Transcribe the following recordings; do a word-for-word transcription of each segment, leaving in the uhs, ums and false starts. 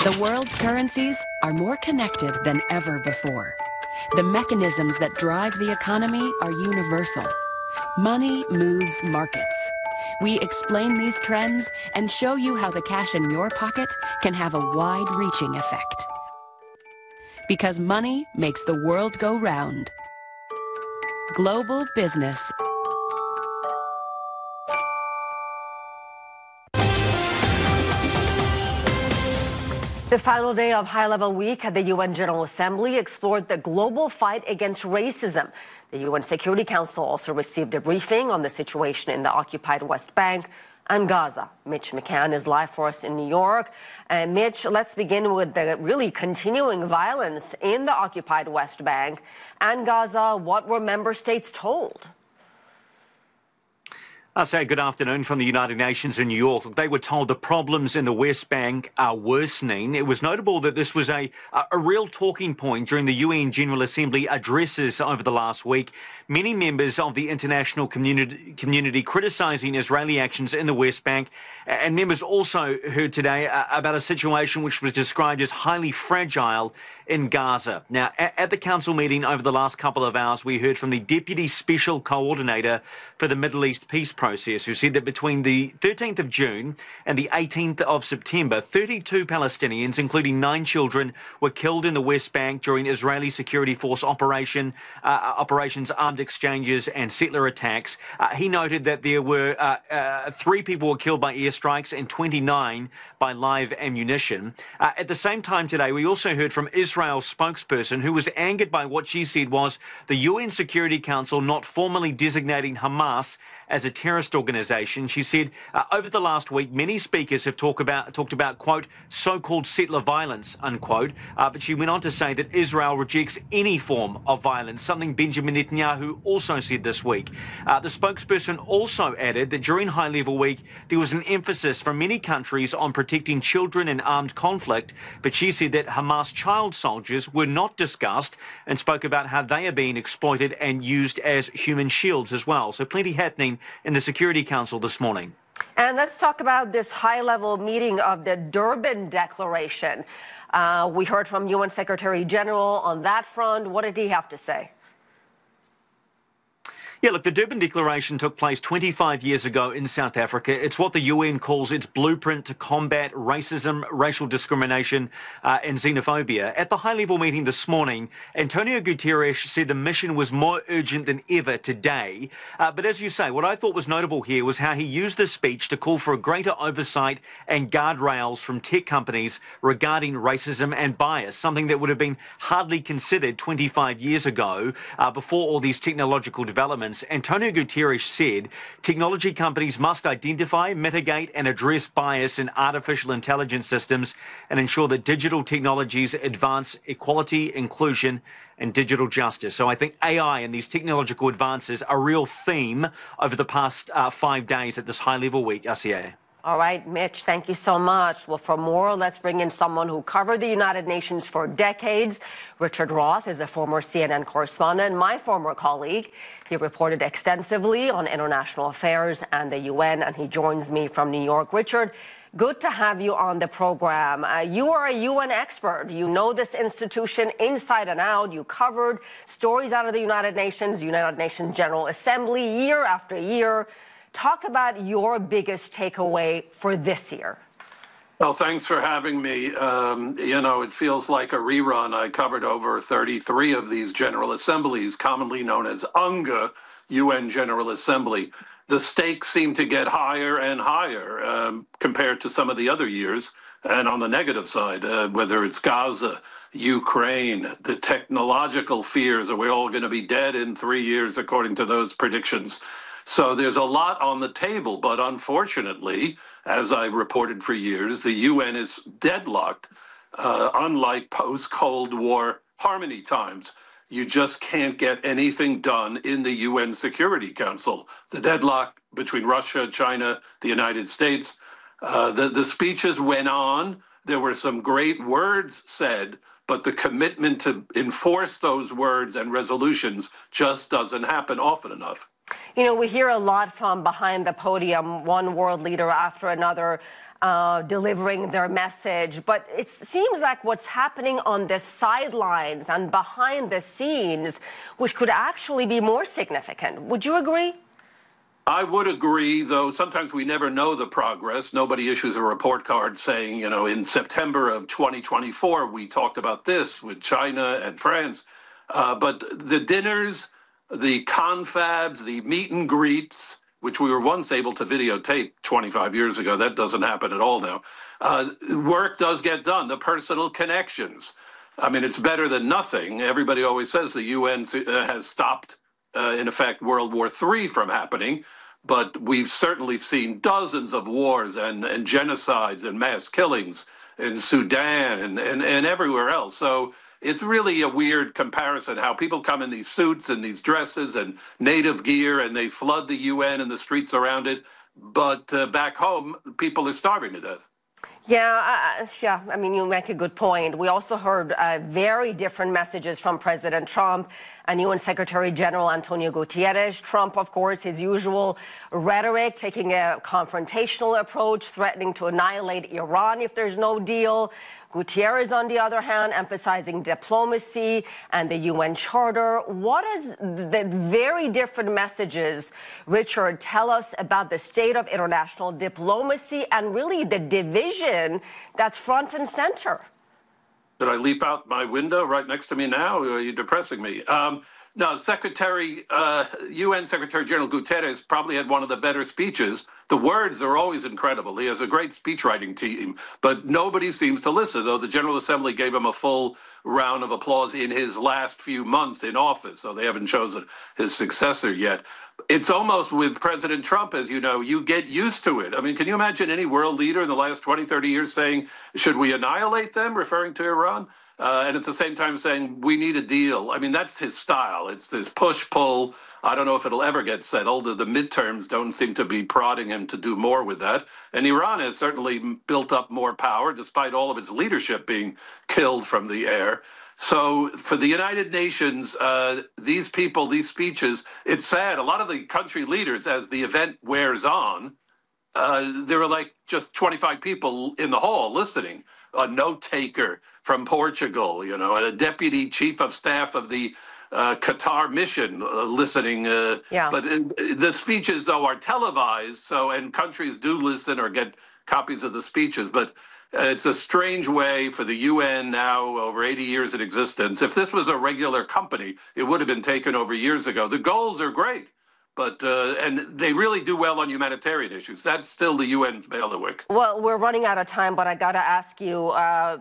The world's currencies are more connected than ever before. The mechanisms that drive the economy are universal. Money moves markets. We explain these trends and show you how the cash in your pocket can have a wide-reaching effect. Because money makes the world go round. Global Business. The final day of high-level week at the U N General Assembly explored the global fight against racism. The U N Security Council also received a briefing on the situation in the occupied West Bank and Gaza. Mitch McCann is live for us in New York. And Mitch, let's begin with the really continuing violence in the occupied West Bank and Gaza. What were member states told? I say good afternoon from the United Nations in New York. They were told the problems in the West Bank are worsening. It was notable that this was a, a real talking point during the U N General Assembly addresses over the last week. Many members of the international community, community criticising Israeli actions in the West Bank. And members also heard today about a situation which was described as highly fragile in Gaza. Now, at the council meeting over the last couple of hours, we heard from the Deputy Special Coordinator for the Middle East Peace Process, who said that between the thirteenth of June and the eighteenth of September, thirty-two Palestinians, including nine children, were killed in the West Bank during Israeli Security Force operation, uh, operations, armed exchanges and settler attacks. Uh, he noted that there were uh, uh, three people were killed by airstrikes and twenty-nine by live ammunition. Uh, at the same time today, we also heard from Israel's spokesperson, who was angered by what she said was the U N Security Council not formally designating Hamas as a terrorist organisation. She said uh, over the last week, many speakers have talk about, talked about, quote, so-called settler violence, unquote. Uh, but she went on to say that Israel rejects any form of violence, something Benjamin Netanyahu also said this week. Uh, the spokesperson also added that during high-level week, there was an emphasis from many countries on protecting children in armed conflict. But she said that Hamas child soldiers were not discussed and spoke about how they are being exploited and used as human shields as well. So plenty happening in the Security Council this morning. And let's talk about this high-level meeting of the Durban Declaration. Uh, we heard from U N Secretary General on that front. What did he have to say? Yeah, look, the Durban Declaration took place twenty-five years ago in South Africa. It's what the U N calls its blueprint to combat racism, racial discrimination uh, and xenophobia. At the high-level meeting this morning, Antonio Guterres said the mission was more urgent than ever today. Uh, but as you say, what I thought was notable here was how he used this speech to call for a greater oversight and guardrails from tech companies regarding racism and bias, something that would have been hardly considered twenty-five years ago uh, before all these technological developments. Antonio Guterres said technology companies must identify, mitigate and address bias in artificial intelligence systems and ensure that digital technologies advance equality, inclusion and digital justice. So I think A I and these technological advances are a real theme over the past uh, five days at this high-level week, R C A. All right, Mitch, thank you so much. Well, for more, let's bring in someone who covered the United Nations for decades. Richard Roth is a former C N N correspondent, my former colleague. He reported extensively on international affairs and the U N, and he joins me from New York. Richard, good to have you on the program. Uh, you are a U N expert. You know this institution inside and out. You covered stories out of the United Nations, United Nations General Assembly, year after year. Talk about your biggest takeaway for this year. Well, thanks for having me. Um, you know, it feels like a rerun. I covered over thirty-three of these General Assemblies, commonly known as UNGA, U N General Assembly. The stakes seem to get higher and higher um, compared to some of the other years. And on the negative side, uh, whether it's Gaza, Ukraine, the technological fears, are we all going to be dead in three years, according to those predictions? So there's a lot on the table, but unfortunately, as I reported for years, the U N is deadlocked, uh, unlike post-Cold War harmony times. You just can't get anything done in the U N Security Council. The deadlock between Russia, China, the United States, uh, the, the speeches went on. There were some great words said, but the commitment to enforce those words and resolutions just doesn't happen often enough. You know, we hear a lot from behind the podium, one world leader after another, uh, delivering their message. But it seems like what's happening on the sidelines and behind the scenes, which could actually be more significant. Would you agree? I would agree, though sometimes we never know the progress. Nobody issues a report card saying, you know, in September of twenty twenty-four, we talked about this with China and France. Uh, but the dinners, the confabs, the meet and greets, which we were once able to videotape twenty-five years ago, that doesn't happen at all now. Uh, work does get done, the personal connections. I mean, it's better than nothing. Everybody always says the U N has stopped Uh, in effect, World War Three from happening, but we've certainly seen dozens of wars and, and genocides and mass killings in Sudan and, and, and everywhere else. So it's really a weird comparison how people come in these suits and these dresses and native gear and they flood the U N and the streets around it. But uh, back home, people are starving to death. Yeah, uh, yeah. I mean, you make a good point. We also heard uh, very different messages from President Trump and U N Secretary General Antonio Guterres. Trump, of course, his usual rhetoric, taking a confrontational approach, threatening to annihilate Iran if there's no deal. Guterres, on the other hand, emphasizing diplomacy and the U N Charter. What is the very different messages, Richard, tell us about the state of international diplomacy and really the division that's front and center? Did I leap out my window right next to me now? Are you depressing me? Um, no, Secretary, uh, U N Secretary General Guterres probably had one of the better speeches. The words are always incredible. He has a great speechwriting team, but nobody seems to listen, though the General Assembly gave him a full round of applause in his last few months in office, so they haven't chosen his successor yet. It's almost with President Trump, as you know, you get used to it. I mean, can you imagine any world leader in the last twenty, thirty years saying, should we annihilate them, referring to Iran? Uh, and at the same time saying, we need a deal. I mean, that's his style. It's this push-pull. I don't know if it'll ever get settled. The midterms don't seem to be prodding him to do more with that. And Iran has certainly built up more power, despite all of its leadership being killed from the air. So for the United Nations, uh, these people, these speeches, it's sad. A lot of the country leaders, as the event wears on, uh, there are like just twenty-five people in the hall listening. A note taker from Portugal, you know, and a deputy chief of staff of the uh, Qatar mission uh, listening. Uh, yeah. But uh, the speeches, though, are televised, so and countries do listen or get copies of the speeches. But uh, it's a strange way for the U N now, over eighty years in existence. If this was a regular company, it would have been taken over years ago. The goals are great. But, uh, and they really do well on humanitarian issues. That's still the U N's bailiwick. Well, we're running out of time, but I got to ask you, uh,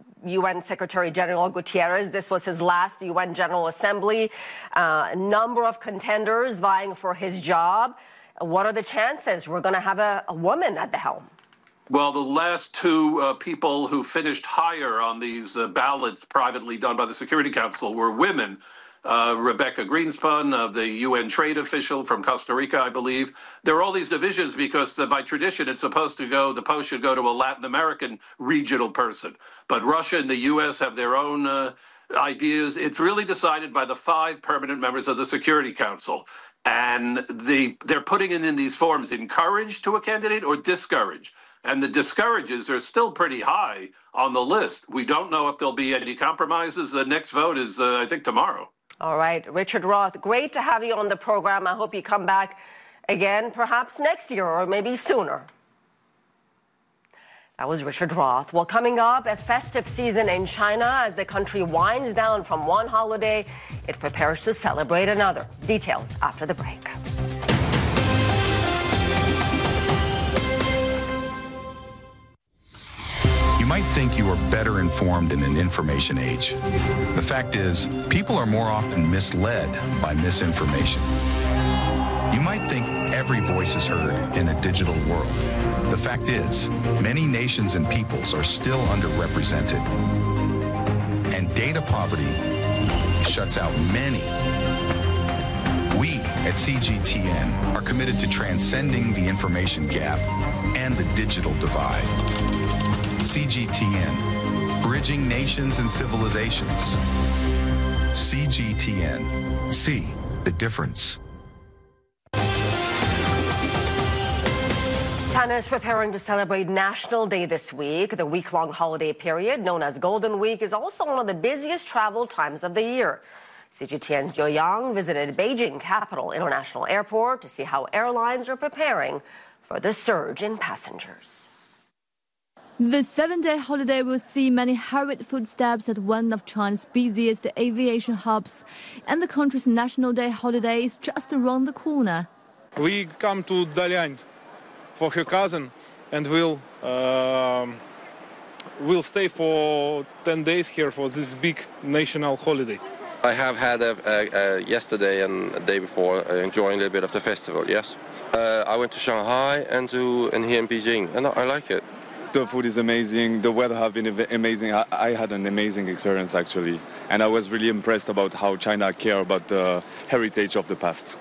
U N Secretary General Guterres, this was his last U N General Assembly. Uh, a number of contenders vying for his job. What are the chances we're going to have a, a woman at the helm? Well, the last two uh, people who finished higher on these uh, ballots privately done by the Security Council were women. Uh, Rebecca Greenspan, uh, the U N trade official from Costa Rica, I believe. There are all these divisions because uh, by tradition, it's supposed to go, the post should go to a Latin American regional person. But Russia and the U S have their own uh, ideas. It's really decided by the five permanent members of the Security Council. And the, they're putting in, in these forms encourage to a candidate or discourage. And the discourages are still pretty high on the list. We don't know if there'll be any compromises. The next vote is, uh, I think, tomorrow. All right, Richard Roth, great to have you on the program. I hope you come back again, perhaps next year or maybe sooner. That was Richard Roth. Well, coming up, a festive season in China as the country winds down from one holiday, it prepares to celebrate another. Details after the break. You might think you are better informed in an information age. The fact is, people are more often misled by misinformation. You might think every voice is heard in a digital world. The fact is, many nations and peoples are still underrepresented. And data poverty shuts out many. We at C G T N are committed to transcending the information gap and the digital divide. C G T N, bridging nations and civilizations. C G T N, see the difference. China is preparing to celebrate National Day this week. The week-long holiday period, known as Golden Week, is also one of the busiest travel times of the year. C G T N's Yo Yang visited Beijing Capital International Airport to see how airlines are preparing for the surge in passengers. The seven-day holiday will see many hurried footsteps at one of China's busiest aviation hubs, and the country's National Day holiday is just around the corner. We come to Dalian for her cousin, and we'll uh, we'll stay for ten days here for this big national holiday. I have had a, a, a yesterday and a day before uh, enjoying a little bit of the festival. Yes, uh, I went to Shanghai and to and here in Beijing, and I like it. The food is amazing. The weather have been amazing. I, I had an amazing experience actually, and I was really impressed about how China care about the heritage of the past.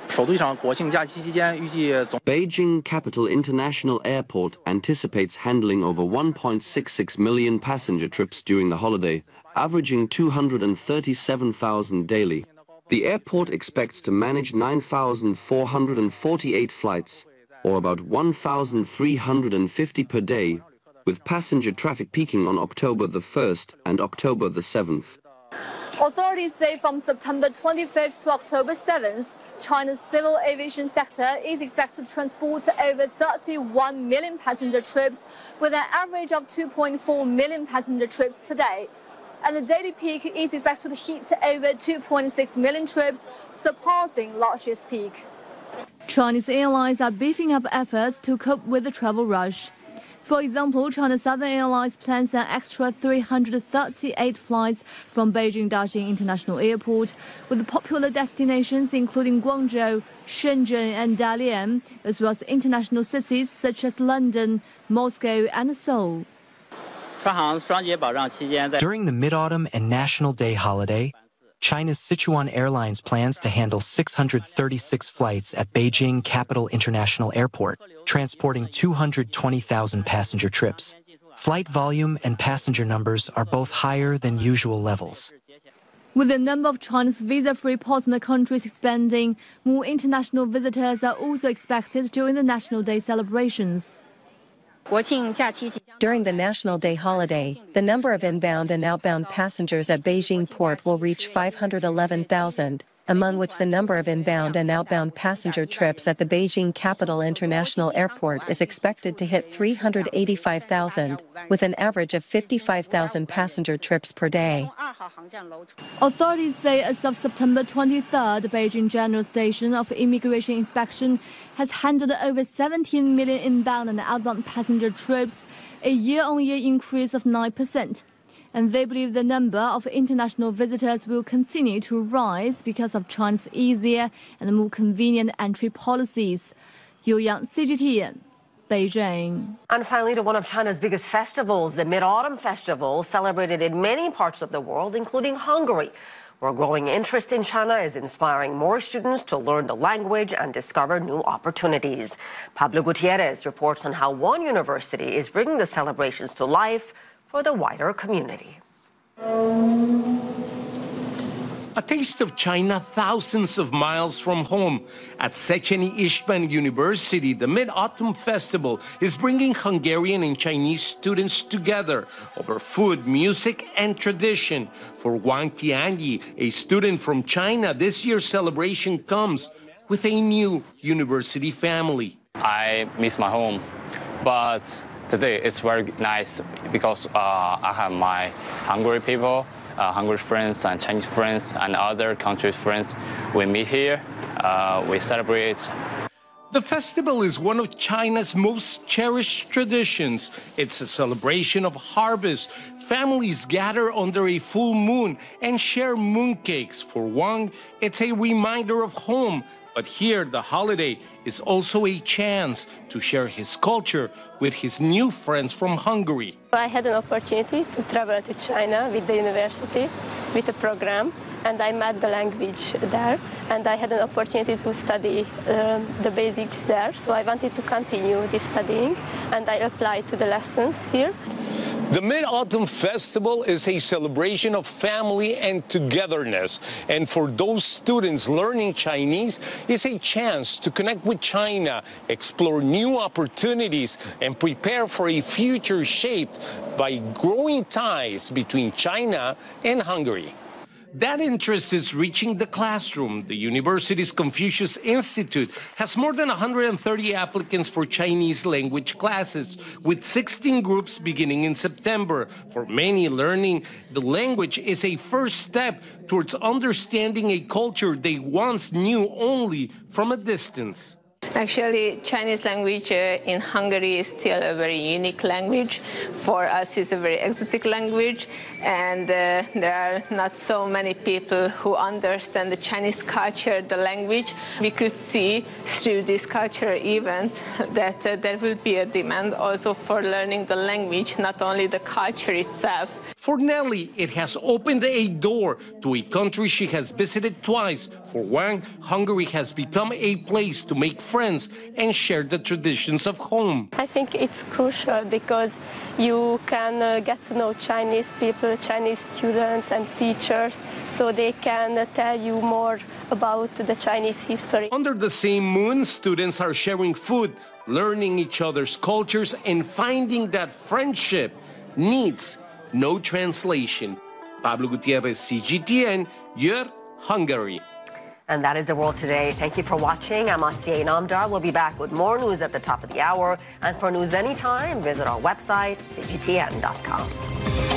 Beijing Capital International Airport anticipates handling over one point six six million passenger trips during the holiday, averaging two hundred thirty-seven thousand daily. The airport expects to manage nine thousand four hundred forty-eight flights, or about one thousand three hundred fifty per day, with passenger traffic peaking on October the first and October the seventh. Authorities say from September twenty-fifth to October seventh, China's civil aviation sector is expected to transport over thirty-one million passenger trips, with an average of two point four million passenger trips per day. And the daily peak is expected to hit over two point six million trips, surpassing last year's peak. Chinese airlines are beefing up efforts to cope with the travel rush. For example, China Southern Airlines plans an extra three hundred thirty-eight flights from Beijing Daxing International Airport, with popular destinations including Guangzhou, Shenzhen and Dalian, as well as international cities such as London, Moscow and Seoul. During the Mid-Autumn and National Day holiday, China's Sichuan Airlines plans to handle six hundred thirty-six flights at Beijing Capital International Airport, transporting two hundred twenty thousand passenger trips. Flight volume and passenger numbers are both higher than usual levels. With the number of China's visa-free partner countries expanding, more international visitors are also expected during the National Day celebrations. During the National Day holiday, the number of inbound and outbound passengers at Beijing Port will reach five hundred eleven thousand, among which the number of inbound and outbound passenger trips at the Beijing Capital International Airport is expected to hit three hundred eighty-five thousand, with an average of fifty-five thousand passenger trips per day. Authorities say as of September twenty-third, Beijing General Station of Immigration Inspection has handled over seventeen million inbound and outbound passenger trips, a year-on-year increase of nine percent. And they believe the number of international visitors will continue to rise because of China's easier and more convenient entry policies. Yo Yang, C G T N, Beijing. And finally, to one of China's biggest festivals, the Mid-Autumn Festival, celebrated in many parts of the world, including Hungary, where growing interest in China is inspiring more students to learn the language and discover new opportunities. Pablo Gutierrez reports on how one university is bringing the celebrations to life for the wider community. A taste of China thousands of miles from home. At Széchenyi István University, the Mid-Autumn Festival is bringing Hungarian and Chinese students together over food, music, and tradition. For Wang Tianyi, a student from China, this year's celebration comes with a new university family. I miss my home, but today it's very nice because uh, I have my Hungary people, uh, Hungary friends and Chinese friends and other countries' friends. We meet here, uh, we celebrate. The festival is one of China's most cherished traditions. It's a celebration of harvest. Families gather under a full moon and share mooncakes. For Wang, it's a reminder of home. But here, the holiday is also a chance to share his culture with his new friends from Hungary. I had an opportunity to travel to China with the university, with a program, and I met the language there, and I had an opportunity to study um, the basics there, so I wanted to continue this studying, and I applied to the lessons here. The Mid-Autumn Festival is a celebration of family and togetherness. And for those students learning Chinese, it's a chance to connect with China, explore new opportunities, and prepare for a future shaped by growing ties between China and Hungary. That interest is reaching the classroom. The university's Confucius Institute has more than one hundred thirty applicants for Chinese language classes, with sixteen groups beginning in September. For many, learning the language is a first step towards understanding a culture they once knew only from a distance. Actually, Chinese language uh, in Hungary is still a very unique language. For us, it's a very exotic language, and uh, there are not so many people who understand the Chinese culture, the language. We could see through these cultural events that uh, there will be a demand also for learning the language, not only the culture itself. For Nelly, it has opened a door to a country she has visited twice. For Wang, Hungary has become a place to make friends and share the traditions of home. I think it's crucial because you can uh, get to know Chinese people, Chinese students and teachers, so they can uh, tell you more about the Chinese history. Under the same moon, students are sharing food, learning each other's cultures, and finding that friendship needs no translation. Pablo Gutierrez, C G T N, Győr, Hungary. And that is the world today. Thank you for watching. I'm Asiye Inamdar. We'll be back with more news at the top of the hour. And for news anytime, visit our website, C G T N dot com.